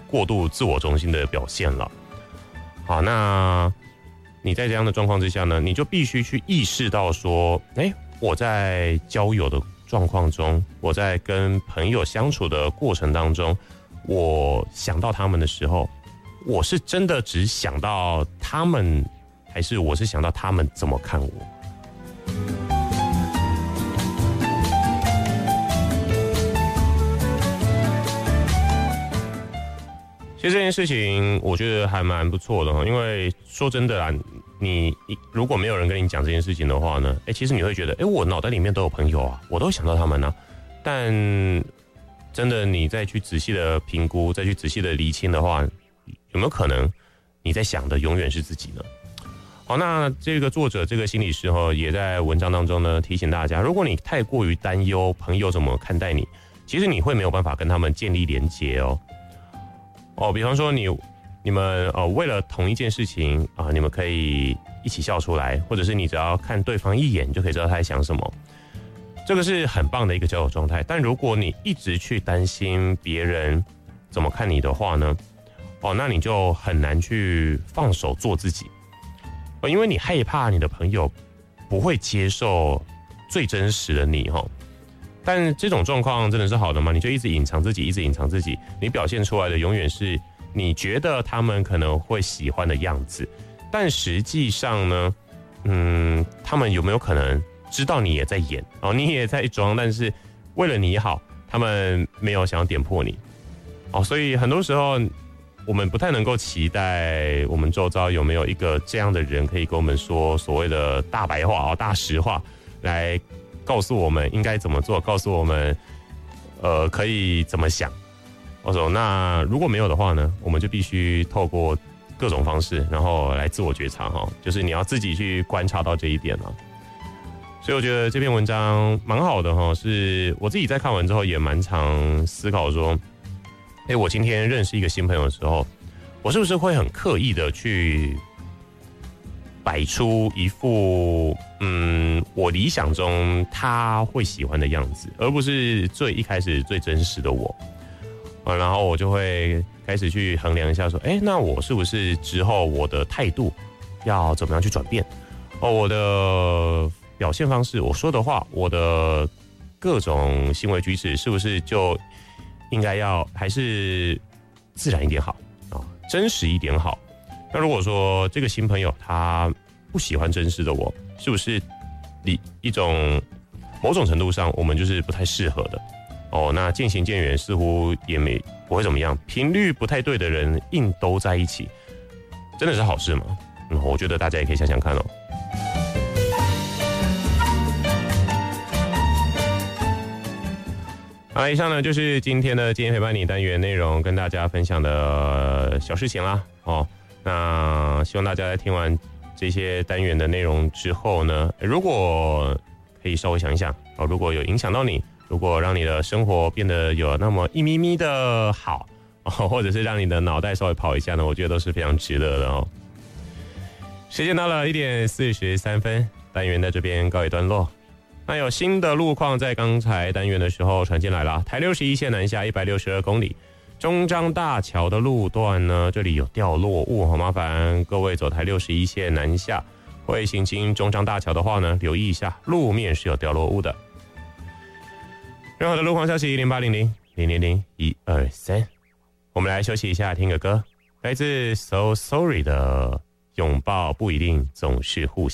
过度自我中心的表现了。好，那你在这样的状况之下呢，你就必须去意识到说，我在交友的状况中，我在跟朋友相处的过程当中，我想到他们的时候，我是真的只想到他们，还是我是想到他们怎么看我？其实这件事情我觉得还蛮不错的，因为说真的啦，你如果没有人跟你讲这件事情的话呢，其实你会觉得，我脑袋里面都有朋友啊，我都想到他们啊，但真的你再去仔细的评估，再去仔细的厘清的话，有没有可能你在想的永远是自己呢？好，那这个作者这个心理师也在文章当中呢提醒大家，如果你太过于担忧朋友怎么看待你，其实你会没有办法跟他们建立连结比方说你们为了同一件事情你们可以一起笑出来，或者是你只要看对方一眼就可以知道他在想什么，这个是很棒的一个交友状态。但如果你一直去担心别人怎么看你的话呢，那你就很难去放手做自己，因为你害怕你的朋友不会接受最真实的你但这种状况真的是好的吗？你就一直隐藏自己，一直隐藏自己，你表现出来的永远是你觉得他们可能会喜欢的样子，但实际上呢，他们有没有可能知道你也在演你也在装，但是为了你好，他们没有想要点破你所以很多时候我们不太能够期待我们周遭有没有一个这样的人可以跟我们说所谓的大白话大实话，来告诉我们应该怎么做，告诉我们可以怎么想。那如果没有的话呢，我们就必须透过各种方式，然后来自我觉察就是你要自己去观察到这一点所以我觉得这篇文章蛮好的是我自己在看完之后也蛮常思考说，我今天认识一个新朋友的时候，我是不是会很刻意的去摆出一副我理想中他会喜欢的样子，而不是一开始最真实的我然后我就会开始去衡量一下说，那我是不是之后我的态度要怎么样去转变我的表现方式，我说的话，我的各种行为举止是不是就应该要还是自然一点好真实一点好。那如果说这个新朋友他不喜欢真实的我，是不是某种程度上我们就是不太适合的那渐行渐远似乎也不会怎么样，频率不太对的人硬都在一起，真的是好事吗？我觉得大家也可以想想看好，以上呢就是今天陪伴你单元内容跟大家分享的小事情啦那希望大家在听完这些单元的内容之后呢，如果可以稍微想一想如果有影响到你，如果让你的生活变得有那么一咪咪的好或者是让你的脑袋稍微跑一下呢，我觉得都是非常值得的时间到了1点43分，单元在这边告一段落。那有新的路况在刚才单元的时候传进来了，台61线南下162公里，中彰大桥的路段呢，这里有掉落物麻烦各位走台61线南下会行经中彰大桥的话呢，留意一下路面是有掉落物的。任何的路况消息0800-000-123，我们来休息一下，听个歌，来自 So Sorry 的拥抱不一定总是互相。